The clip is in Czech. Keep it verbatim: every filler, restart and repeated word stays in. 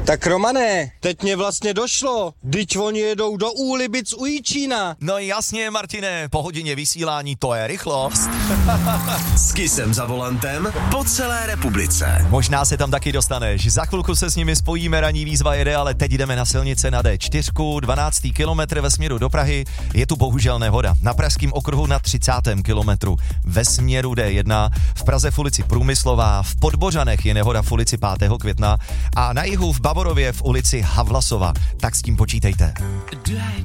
Tak Romane, teď mě vlastně došlo, dyť oni jedou do Úlibic u Jíčína. No jasně, Martine, po hodině vysílání to je rychlost. S Kissem za volantem po celé republice. Možná se tam taky dostaneš. Za chvilku se s nimi spojíme, ranní výzva jede, ale teď jdeme na silnice na dé čtyři, dvanáctý kilometr ve směru do Prahy. Je tu bohužel nehoda. Na pražském okruhu na třicátém kilometru ve směru dé jedna, v Praze v ulici Průmyslová, v Podbořanech je nehoda v ulici pátého května a na jihu v Bavorově v ulici Havlasova. Tak s tím počítejte.